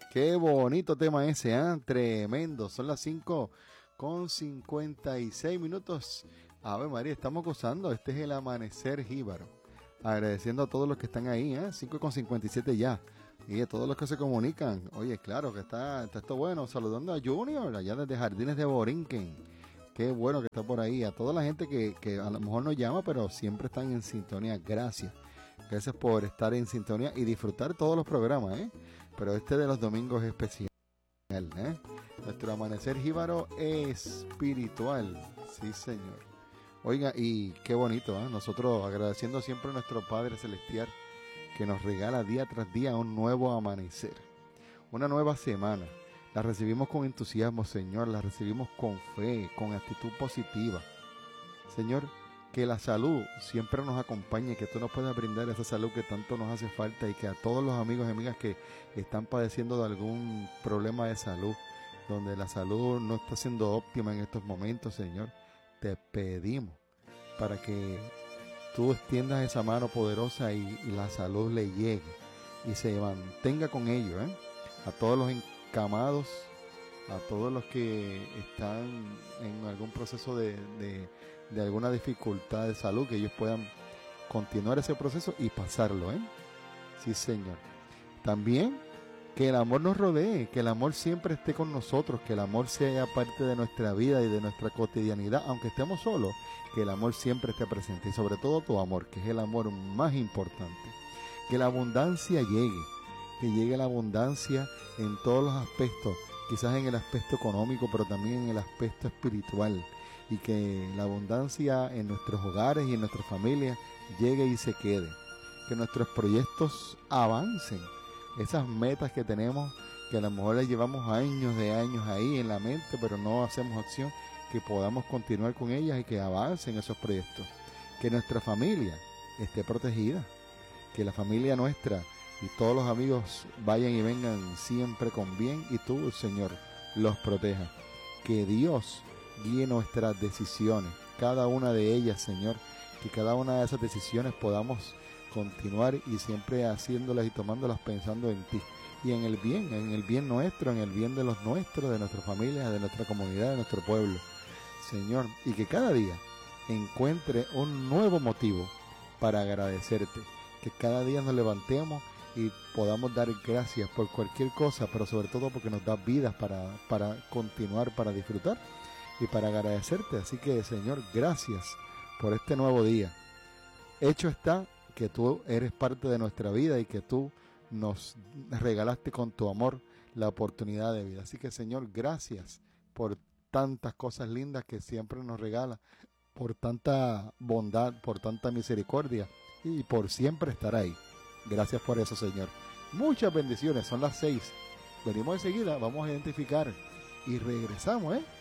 Qué bonito tema ese, ¿eh? Tremendo. Son las 5:56. Ave María, estamos gozando. Este es el amanecer jíbaro. Agradeciendo a todos los que están ahí, 5:57 ya. Y a todos los que se comunican. Oye, claro que está esto bueno. Saludando a Junior, allá desde Jardines de Borinquen. Qué bueno que está por ahí. A toda la gente que a lo mejor no llama, pero siempre están en sintonía. Gracias. Gracias por estar en sintonía y disfrutar todos los programas, Pero este de los domingos es especial, Nuestro amanecer jíbaro espiritual. Sí, señor. Oiga, y qué bonito, Nosotros agradeciendo siempre a nuestro Padre Celestial que nos regala día tras día un nuevo amanecer, una nueva semana. La recibimos con entusiasmo, Señor, la recibimos con fe, con actitud positiva. Señor, que la salud siempre nos acompañe, que tú nos puedas brindar esa salud que tanto nos hace falta y que a todos los amigos y amigas que están padeciendo de algún problema de salud, donde la salud no está siendo óptima en estos momentos, Señor, te pedimos para que tú extiendas esa mano poderosa y la salud le llegue y se mantenga con ellos, A todos los encamados, a todos los que están en algún proceso de alguna dificultad de salud, que ellos puedan continuar ese proceso y pasarlo, Sí, Señor. También que el amor nos rodee, que el amor siempre esté con nosotros, que el amor sea parte de nuestra vida y de nuestra cotidianidad, aunque estemos solos, que el amor siempre esté presente y sobre todo tu amor, que es el amor más importante. Que la abundancia llegue, que llegue la abundancia en todos los aspectos, quizás en el aspecto económico, pero también en el aspecto espiritual, y que la abundancia en nuestros hogares y en nuestras familias llegue y se quede, que nuestros proyectos avancen, esas metas que tenemos, que a lo mejor les llevamos años ahí en la mente, pero no hacemos acción, que podamos continuar con ellas y que avancen esos proyectos, que nuestra familia esté protegida, que la familia nuestra y todos los amigos vayan y vengan siempre con bien y tú, Señor, los protejas. Que Dios guíe nuestras decisiones, cada una de ellas, Señor, que cada una de esas decisiones podamos continuar y siempre haciéndolas y tomándolas pensando en ti y en el bien nuestro, en el bien de los nuestros, de nuestra familia, de nuestra comunidad, de nuestro pueblo, Señor, y que cada día encuentre un nuevo motivo para agradecerte, que cada día nos levantemos y podamos dar gracias por cualquier cosa, pero sobre todo porque nos da vidas para continuar, para disfrutar y para agradecerte. Así que, Señor, gracias por este nuevo día. Hecho está que tú eres parte de nuestra vida y que tú nos regalaste con tu amor la oportunidad de vida. Así que, Señor, gracias por tantas cosas lindas que siempre nos regala, por tanta bondad, por tanta misericordia y por siempre estar ahí. Gracias por eso, Señor. Muchas bendiciones. Son las 6. Venimos enseguida, vamos a identificar y regresamos,